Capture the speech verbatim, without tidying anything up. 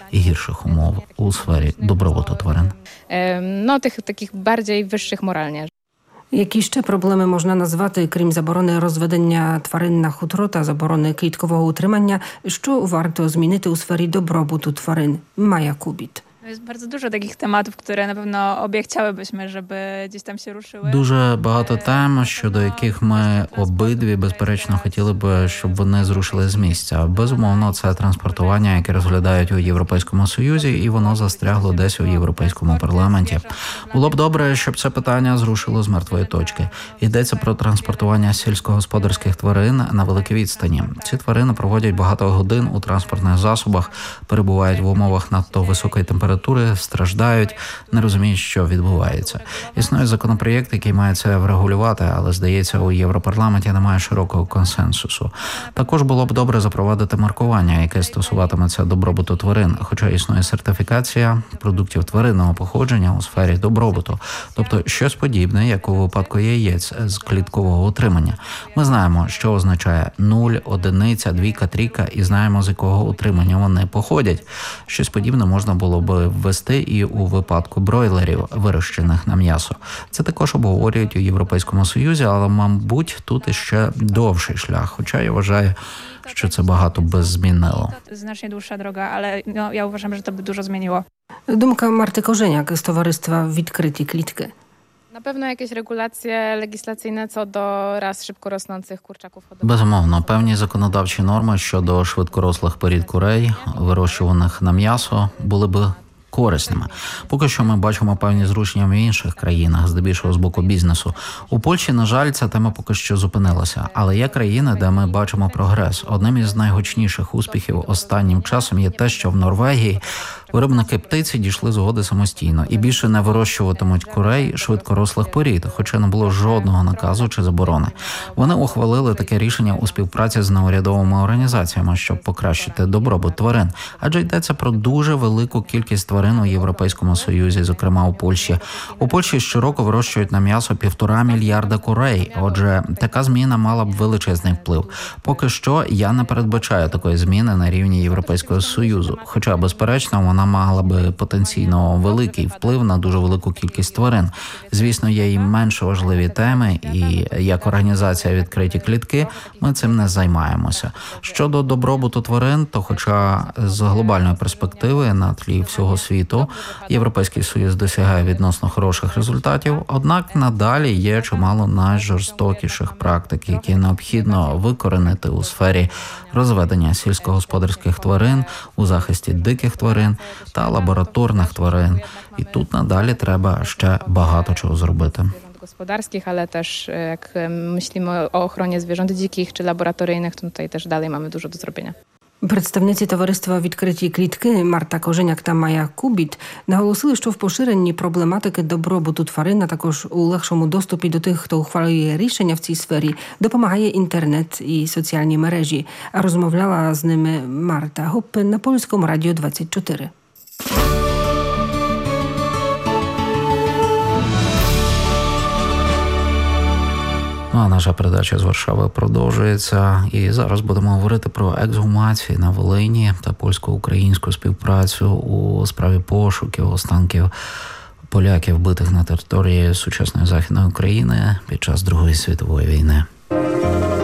гірших умов у сфері добробуту тварин. No, tych takich bardziej wyższych moralnie. Які ще проблеми можна назвати, крім заборони розведення тварин на хутро та заборони кліткового утримання, що варто змінити у сфері добробуту тварин? Maja Kubit. Jest bardzo dużo takich tematów, które na pewno obie chciałybyśmy, żeby gdzieś tam się ruszyły. Дуже багато тем, щодо яких ми обидві, безперечно, хотіли б, щоб вони зрушили з місця. Безумовно, це транспортування, яке розглядають у Європейському Союзі, і воно застрягло десь у Європейському парламенті. Було б добре, щоб це питання зрушило з мертвої точки. Йдеться про транспортування сільськогосподарських тварин на великій відстані. Ці тварини проводять багато годин у транспортних засобах, перебувають в умовах надто високої температури, страждають, не розуміють, що відбувається. Існує законопроєкт, який має це врегулювати, але, здається, у Європарламенті немає широкого консенсусу. Також було б добре запровадити маркування, яке стосуватиметься добробуту тварин, хоча існує сертифікація продуктів тваринного походження у сфері добробуту, тобто щось подібне, як у випадку яєць з кліткового утримання. Ми знаємо, що означає нуль, одиниця, двійка, трійка, і знаємо, з якого утримання вони походять. Щось подібне можна було б ввести і у випадку бройлерів, вирощених на м'ясо. Це також обговорюють у Європейському Союзі, але, мабуть, тут іще довший шлях, хоча я вважаю, що це багато би змінило. Znacznie dłuższa droga, ale no, ja uważam, że to by dużo zmieniło. Думка Марти Коженяк з товариства «Відкриті клітки». Na pewno jakieś regulacje legislacyjne co do ras szybko rosnących kurczaków hodowlanych. Безумовно, певні законодавчі норми щодо швидкорослих порід курей, вирощуваних на м'ясо, були б корисними. Поки що ми бачимо певні зрушення в інших країнах, здебільшого з боку бізнесу. У Польщі, на жаль, ця тема поки що зупинилася. Але є країни, де ми бачимо прогрес. Одним із найгучніших успіхів останнім часом є те, що в Норвегії виробники птиці дійшли згоди самостійно і більше не вирощуватимуть курей швидкорослих порід, хоча не було жодного наказу чи заборони. Вони ухвалили таке рішення у співпраці з неурядовими організаціями, щоб покращити добробут тварин. Адже йдеться про дуже велику кількість тварин у Європейському Союзі, зокрема у Польщі. У Польщі щороку вирощують на м'ясо півтора мільярда курей. Отже, така зміна мала б величезний вплив. Поки що я не передбачаю такої зміни на рівні Європейського Союзу. Хоча, безперечно, вона мала би потенційно великий вплив на дуже велику кількість тварин. Звісно, є і менш важливі теми, і як організація «Відкриті клітки» ми цим не займаємося. Щодо добробуту тварин, то хоча з глобальної перспективи на тлі всього світу Європейський Союз досягає відносно хороших результатів, однак надалі є чимало найжорстокіших практик, які необхідно викоренити у сфері розведення сільськогосподарських тварин, у захисті диких тварин та лабораторних тварин. І тут надалі треба ще багато чого зробити. Gospodarskich, ale też jak myślimy o ochronie zwierząt dzikich czy laboratoryjnych, to tutaj też dalej mamy dużo do zrobienia. Представниці товариства «Відкриті клітки» Марта Коженяк та Maja Kubit наголосили, що в поширенні проблематики добробуту тварин, а також у легшому доступі до тих, хто ухвалює рішення в цій сфері, допомагає інтернет і соціальні мережі. А розмовляла з ними Марта Гоппе на Польському радіо двадцять чотири. Ну, а наша передача з Варшави продовжується. І зараз будемо говорити про ексгумації на Волині та польсько-українську співпрацю у справі пошуків останків поляків, вбитих на території сучасної Західної України під час Другої світової війни.